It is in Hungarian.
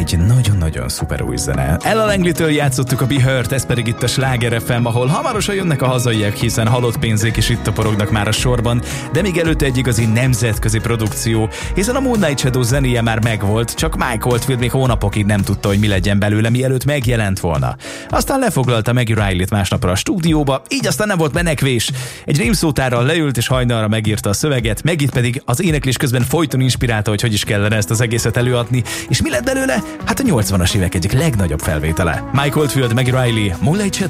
egy nagyon-nagyon szuper új zene. Ella Langley-től játszottuk a Be Hurt, ez pedig itt a Sláger FM, ahol hamarosan jönnek a hazaiak, hiszen halott pénzék is itt toporognak már a sorban, de még előtte egy igazi nemzetközi produkció, hiszen a Moonlight Shadow zenéje már megvolt, csak Mike Oldfield még hónapokig nem tudta, hogy mi legyen belőle, mielőtt megjelent volna. Aztán lefoglalta Maggie Riley-t másnapra a stúdióba, így aztán nem volt menekvés. Egy rímszótárral leült és hajnalra megírta a szöveget, Maggie pedig az éneklés közben folyton inspirálta, hogy is kellene ezt az egészet előadni, és mi lett belőle? Hát a 80-as évek egyik legnagyobb felvétele. Mike Oldfield, Maggie Riley, Moonlight Shadow.